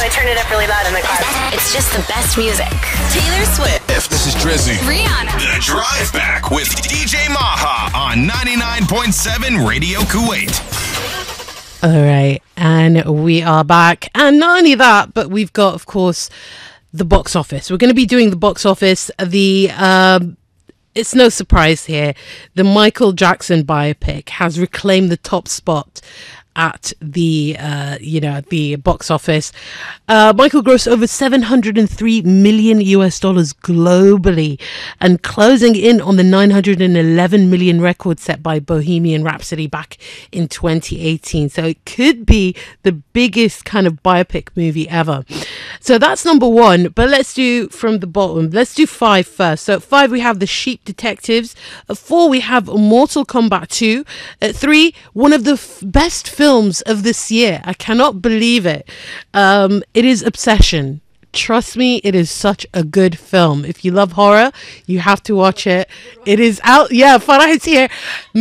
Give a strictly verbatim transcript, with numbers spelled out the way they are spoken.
I turn it up really loud in the car. It's just the best music. Taylor Swift. If this is Drizzy. Rihanna. The Drive Back with D J Maha on ninety-nine point seven Radio Kuwait. All right, and we are back. And not only that, but we've got, of course, the box office. We're going to be doing the box office. The um, it's no surprise here. The Michael Jackson biopic has reclaimed the top spot at the uh you know the box office. uh Michael grossed over seven hundred three million U S dollars globally and closing in on the nine hundred eleven million record set by Bohemian Rhapsody back in twenty eighteen. So it could be the biggest kind of biopic movie ever. So that's number one, but let's do from the bottom. Let's do five first. So at five we have The Sheep Detectives. At four we have Mortal Kombat two. At three, one of the f- best films films of this year. I cannot believe it. Um, it is Obsession. Trust me, it is such a good film. If you love horror, you have to watch it. It is out. Yeah, Farah is here.